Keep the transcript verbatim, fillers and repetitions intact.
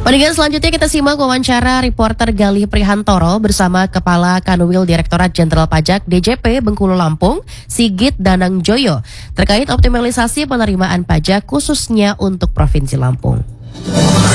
Pendengar selanjutnya kita simak wawancara reporter Galih Prihantoro bersama Kepala Kanwil Direktorat Jenderal Pajak D J P Bengkulu Lampung, Sigit Danang Joyo, terkait optimalisasi penerimaan pajak khususnya untuk Provinsi Lampung.